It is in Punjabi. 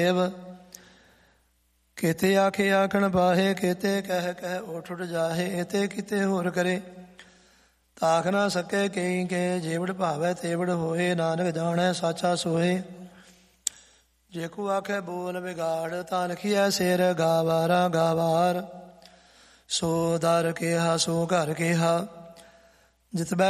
ਕੇਤੇ ਆਖੇ ਆਖਣ ਪਾਹੇ, ਕੇਤੇ ਕਹਿ ਕਹਿ ਉੱਠ ਉੱਠ ਜਾਹੇ। ਇਤੇ ਕਿਤੇ ਹੋਰ ਕਰੇ ਤਾਖ ਨਾ ਸਕੇ ਕਈ ਕੇ, ਜੇਵੜ ਭਾਵੈ ਤੇਵੜ ਹੋਏ। ਨਾਨਕ ਜਾਣੈ ਸਾਚਾ ਸੋਏ। ਜੇ ਕੋ ਆਖੇ ਬੋਲ ਵਿਗਾੜ, ਤਾਂ ਲਿਖੀਐ ਸਿਰ ਗਾਵਾਰਾ ਗਾਵਾਰ। ਸੋ ਦਰ ਕਿਹਾ ਸੋ ਘਰ ਕਿਹਾ, ਜਿਤ ਬੈ